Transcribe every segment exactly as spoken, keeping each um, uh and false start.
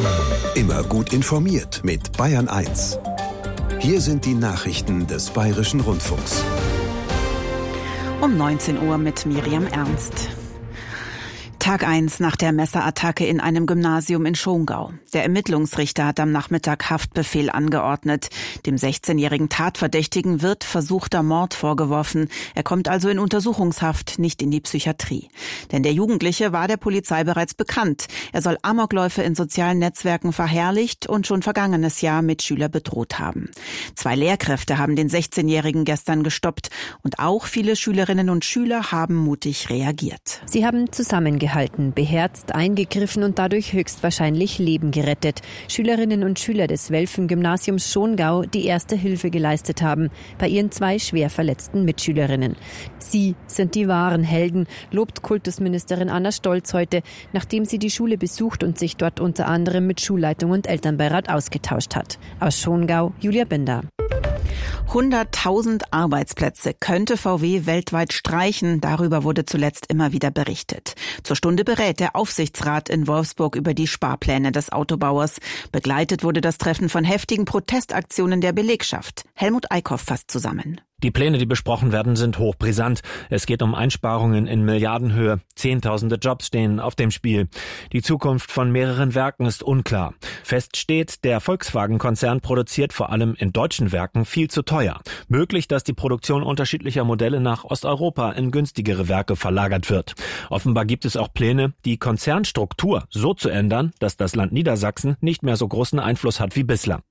Immer gut informiert mit Bayern eins. Hier sind die Nachrichten des Bayerischen Rundfunks. Um neunzehn Uhr mit Miriam Ernst. Tag eins nach der Messerattacke in einem Gymnasium in Schongau. Der Ermittlungsrichter hat am Nachmittag Haftbefehl angeordnet. Dem sechzehnjährigen Tatverdächtigen wird versuchter Mord vorgeworfen. Er kommt also in Untersuchungshaft, nicht in die Psychiatrie. Denn der Jugendliche war der Polizei bereits bekannt. Er soll Amokläufe in sozialen Netzwerken verherrlicht und schon vergangenes Jahr Mitschüler bedroht haben. Zwei Lehrkräfte haben den sechzehnjährigen gestern gestoppt. Und auch viele Schülerinnen und Schüler haben mutig reagiert. Sie haben zusammengehalten. Gehalten, beherzt eingegriffen und dadurch höchstwahrscheinlich Leben gerettet. Schülerinnen und Schüler des Welfen-Gymnasiums Schongau, die erste Hilfe geleistet haben, bei ihren zwei schwer verletzten Mitschülerinnen. Sie sind die wahren Helden, lobt Kultusministerin Anna Stolz heute, nachdem sie die Schule besucht und sich dort unter anderem mit Schulleitung und Elternbeirat ausgetauscht hat. Aus Schongau, Julia Bender. hunderttausend Arbeitsplätze könnte V W weltweit streichen. Darüber wurde zuletzt immer wieder berichtet. Zur Stunde berät der Aufsichtsrat in Wolfsburg über die Sparpläne des Autobauers. Begleitet wurde das Treffen von heftigen Protestaktionen der Belegschaft. Helmut Eickhoff fasst zusammen. Die Pläne, die besprochen werden, sind hochbrisant. Es geht um Einsparungen in Milliardenhöhe. Zehntausende Jobs stehen auf dem Spiel. Die Zukunft von mehreren Werken ist unklar. Fest steht, der Volkswagen-Konzern produziert vor allem in deutschen Werken viel zu teuer. Möglich, dass die Produktion unterschiedlicher Modelle nach Osteuropa in günstigere Werke verlagert wird. Offenbar gibt es auch Pläne, die Konzernstruktur so zu ändern, dass das Land Niedersachsen nicht mehr so großen Einfluss hat wie bislang.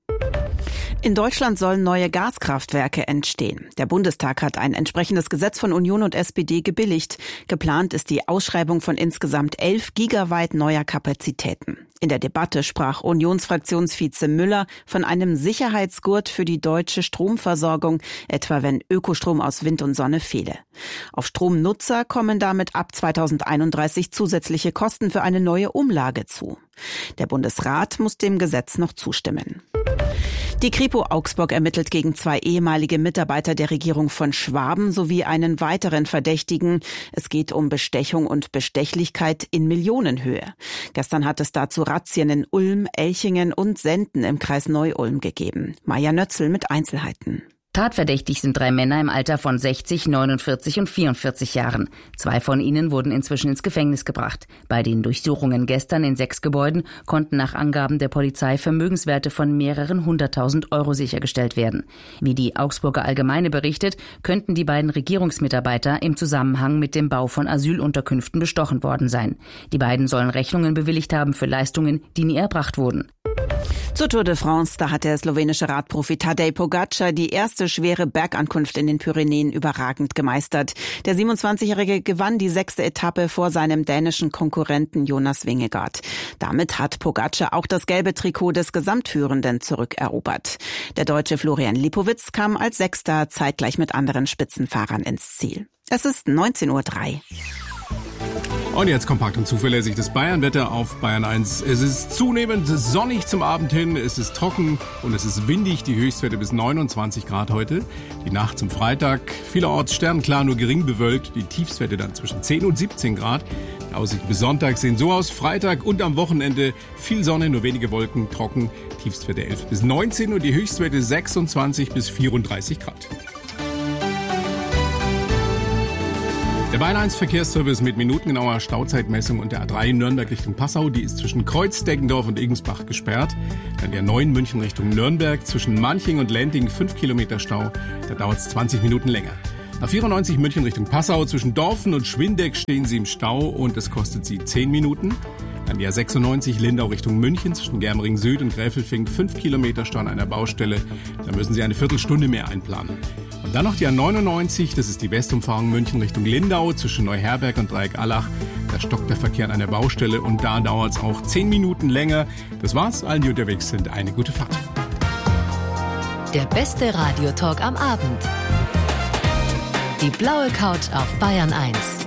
In Deutschland sollen neue Gaskraftwerke entstehen. Der Bundestag hat ein entsprechendes Gesetz von Union und S P D gebilligt. Geplant ist die Ausschreibung von insgesamt elf Gigawatt neuer Kapazitäten. In der Debatte sprach Unionsfraktionsvize Müller von einem Sicherheitsgurt für die deutsche Stromversorgung, etwa wenn Ökostrom aus Wind und Sonne fehle. Auf Stromnutzer kommen damit ab zweitausendeinunddreißig zusätzliche Kosten für eine neue Umlage zu. Der Bundesrat muss dem Gesetz noch zustimmen. Die Kripo Augsburg ermittelt gegen zwei ehemalige Mitarbeiter der Regierung von Schwaben sowie einen weiteren Verdächtigen. Es geht um Bestechung und Bestechlichkeit in Millionenhöhe. Gestern hat es dazu Razzien in Ulm, Elchingen und Senden im Kreis Neu-Ulm gegeben. Maja Nötzl mit Einzelheiten. Tatverdächtig sind drei Männer im Alter von sechzig, neunundvierzig und vierundvierzig Jahren. Zwei von ihnen wurden inzwischen ins Gefängnis gebracht. Bei den Durchsuchungen gestern in sechs Gebäuden konnten nach Angaben der Polizei Vermögenswerte von mehreren hunderttausend Euro sichergestellt werden. Wie die Augsburger Allgemeine berichtet, könnten die beiden Regierungsmitarbeiter im Zusammenhang mit dem Bau von Asylunterkünften bestochen worden sein. Die beiden sollen Rechnungen bewilligt haben für Leistungen, die nie erbracht wurden. Zur Tour de France, da hat der slowenische Radprofi Tadej Pogačar die erste schwere Bergankunft in den Pyrenäen überragend gemeistert. Der siebenundzwanzigjährige gewann die sechste Etappe vor seinem dänischen Konkurrenten Jonas Vingegaard. Damit hat Pogačar auch das gelbe Trikot des Gesamtführenden zurückerobert. Der Deutsche Florian Lipowitz kam als Sechster zeitgleich mit anderen Spitzenfahrern ins Ziel. Es ist neunzehn Uhr drei. Und jetzt kompakt und zuverlässig das Bayernwetter auf Bayern eins. Es ist zunehmend sonnig zum Abend hin, es ist trocken und es ist windig. Die Höchstwerte bis neunundzwanzig Grad heute. Die Nacht zum Freitag vielerorts sternklar, nur gering bewölkt. Die Tiefstwerte dann zwischen zehn und siebzehn Grad. Die Aussichten bis Sonntag sehen so aus. Freitag und am Wochenende viel Sonne, nur wenige Wolken, trocken. Tiefstwerte elf bis neunzehn und die Höchstwerte sechsundzwanzig bis vierunddreißig Grad. Der Bayern eins Verkehrsservice mit minutengenauer Stauzeitmessung und der A drei Nürnberg Richtung Passau, die ist zwischen Kreuz, Deggendorf und Igensbach gesperrt. Dann der neun München Richtung Nürnberg zwischen Manching und Lending fünf Kilometer Stau, da dauert es zwanzig Minuten länger. A vierundneunzig München Richtung Passau zwischen Dorfen und Schwindeck stehen Sie im Stau und es kostet Sie zehn Minuten. Dann die A sechsundneunzig Lindau Richtung München zwischen Germering Süd und Gräfelfing fünf Kilometer Stau an einer Baustelle, da müssen Sie eine Viertelstunde mehr einplanen. Und dann noch die A neunundneunzig, das ist die Westumfahrung München Richtung Lindau zwischen Neuherberg und Dreieck-Allach. Da stockt der Verkehr an einer Baustelle und da dauert es auch zehn Minuten länger. Das war's, allen, die unterwegs sind, eine gute Fahrt. Der beste Radiotalk am Abend. Die blaue Couch auf Bayern eins.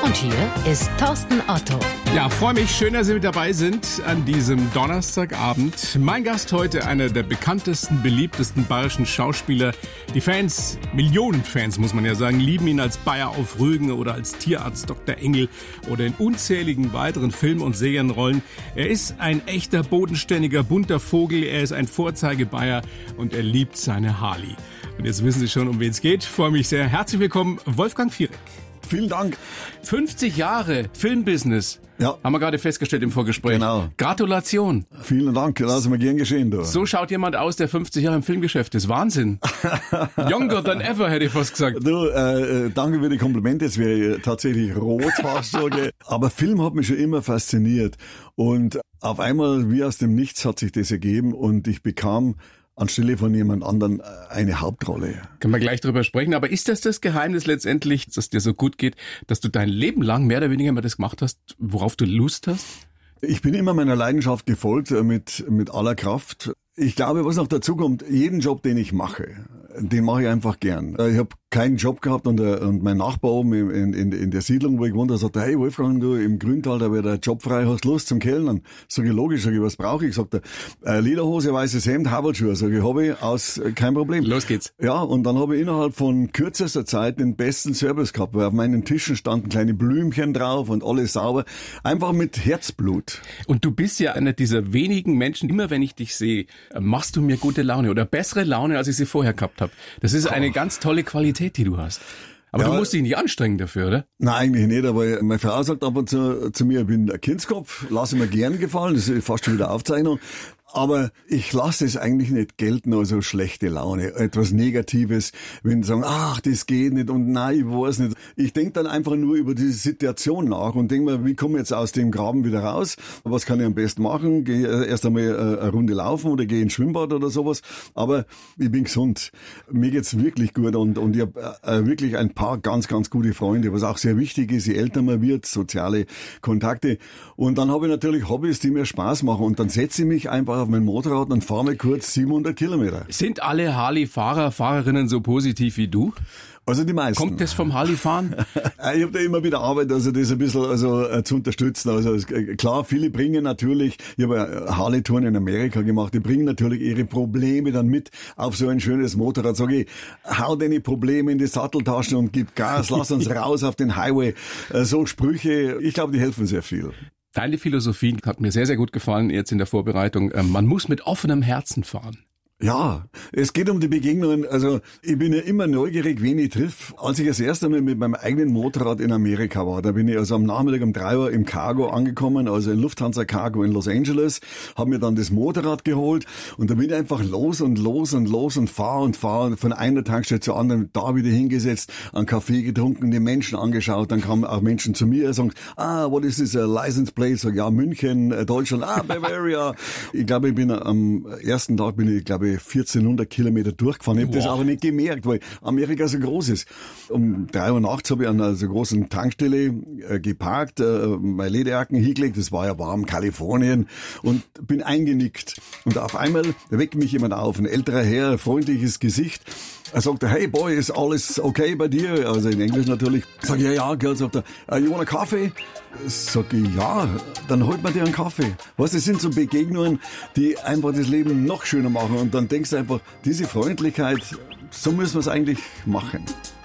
Und hier ist Thorsten Otto. Ja, freue mich, schön, dass Sie mit dabei sind an diesem Donnerstagabend. Mein Gast heute, einer der bekanntesten, beliebtesten bayerischen Schauspieler. Die Fans, Millionen Fans muss man ja sagen, lieben ihn als Bayer auf Rügen oder als Tierarzt Doktor Engel oder in unzähligen weiteren Film- und Serienrollen. Er ist ein echter, bodenständiger, bunter Vogel. Er ist ein Vorzeige-Bayer und er liebt seine Harley. Und jetzt wissen Sie schon, um wen es geht. Ich freue mich sehr. Herzlich willkommen, Wolfgang Fierek. Vielen Dank. fünfzig Jahre Filmbusiness. Ja. Haben wir gerade festgestellt im Vorgespräch. Genau. Gratulation. Vielen Dank. Lass mir gern geschehen. Du. So schaut jemand aus, der fünfzig Jahre im Filmgeschäft ist. Wahnsinn. Younger than ever, hätte ich fast gesagt. Du, äh, danke für die Komplimente. Es wäre tatsächlich rot fast schon. Aber Film hat mich schon immer fasziniert. Und auf einmal, wie aus dem Nichts, hat sich das ergeben und ich bekam anstelle von jemand anderem eine Hauptrolle. Können wir gleich drüber sprechen. Aber ist das das Geheimnis letztendlich, dass dir so gut geht, dass du dein Leben lang mehr oder weniger immer das gemacht hast, worauf du Lust hast? Ich bin immer meiner Leidenschaft gefolgt, mit, mit aller Kraft. Ich glaube, was noch dazu kommt, jeden Job, den ich mache, den mache ich einfach gern. Ich habe keinen Job gehabt und, der, und mein Nachbar oben in, in, in der Siedlung, wo ich wohne, der sagte, hey Wolfgang, du im Grüntal, da wird der Job frei, hast Lust zum Kellnern? Sag ich, logisch, sag ich, was brauche ich? Sagt er, äh, Lederhose, weißes Hemd, Habertschuhe. Sag ich, habe ich, aus, äh, kein Problem. Los geht's. Ja, und dann habe ich innerhalb von kürzester Zeit den besten Service gehabt, weil auf meinen Tischen standen kleine Blümchen drauf und alles sauber. Einfach mit Herzblut. Und du bist ja einer dieser wenigen Menschen, immer wenn ich dich sehe, machst du mir gute Laune oder bessere Laune, als ich sie vorher gehabt habe. Das ist eine ganz tolle Qualität, die du hast. Aber ja, du musst dich nicht anstrengen dafür, oder? Nein, eigentlich nicht, aber meine Frau sagt ab und zu zu mir, ich bin ein Kindskopf, lass mir gern gefallen, das ist fast schon wieder Aufzeichnung. Aber ich lasse es eigentlich nicht gelten, also schlechte Laune, etwas Negatives, wenn sie sagen, ach, das geht nicht und nein, ich weiß nicht. Ich denke dann einfach nur über diese Situation nach und denke mir, wie komme ich jetzt aus dem Graben wieder raus? Was kann ich am besten machen? Gehe erst einmal eine Runde laufen oder gehe ins Schwimmbad oder sowas. Aber ich bin gesund. Mir geht's wirklich gut und, und ich habe wirklich ein paar ganz, ganz gute Freunde, was auch sehr wichtig ist, je älter man wird, soziale Kontakte. Und dann habe ich natürlich Hobbys, die mir Spaß machen und dann setze ich mich einfach auf mein Motorrad und fahre mir kurz siebenhundert Kilometer. Sind alle Harley-Fahrer, Fahrerinnen so positiv wie du? Also die meisten. Kommt das vom Harley-Fahren? Ich habe da immer wieder Arbeit, also das ein bisschen also äh, zu unterstützen. Also klar, viele bringen natürlich, ich habe ja Harley-Touren in Amerika gemacht, die bringen natürlich ihre Probleme dann mit auf so ein schönes Motorrad. Sag ich, hau deine Probleme in die Satteltaschen und gib Gas, lass uns raus auf den Highway. Äh, so Sprüche, ich glaube, die helfen sehr viel. Deine Philosophie hat mir sehr, sehr gut gefallen jetzt in der Vorbereitung. Man muss mit offenem Herzen fahren. Ja, es geht um die Begegnungen. Also ich bin ja immer neugierig, wen ich triff. Als ich das erste Mal mit meinem eigenen Motorrad in Amerika war, da bin ich also am Nachmittag um drei Uhr im Cargo angekommen, also in Lufthansa Cargo in Los Angeles, habe mir dann das Motorrad geholt und da bin ich einfach los und los und los und fahr und fahr von einer Tankstelle zur anderen, da wieder hingesetzt, einen Kaffee getrunken, die Menschen angeschaut, dann kamen auch Menschen zu mir und sagen, ah, what is this, a license plate? Sag, ja, München, Deutschland, ah, Bavaria. Ich glaube, ich bin am ersten Tag, bin ich, glaube vierzehnhundert Kilometer durchgefahren. Ich habe das aber nicht gemerkt, weil Amerika so groß ist. Um drei Uhr nachts habe ich an einer so großen Tankstelle äh, geparkt, äh, meine Lederjacken hingelegt, das war ja warm, Kalifornien, und bin eingenickt. Und auf einmal weckt mich jemand auf, ein älterer Herr, freundliches Gesicht. Er sagt, hey boy, ist alles okay bei dir? Also in Englisch natürlich. Sag ich, ja, ja, gell, sagt er, uh, you want a coffee? Sag ich, ja, dann holt man dir einen Kaffee. Was, das sind so Begegnungen, die einfach das Leben noch schöner machen. Und dann denkst du einfach, diese Freundlichkeit, so müssen wir es eigentlich machen.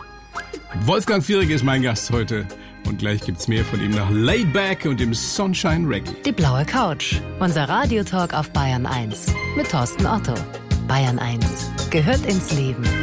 Wolfgang Fierek ist mein Gast heute. Und gleich gibt's mehr von ihm nach Laid Back und dem Sunshine Reggae. Die blaue Couch, unser Radiotalk auf Bayern eins mit Thorsten Otto. Bayern eins gehört ins Leben.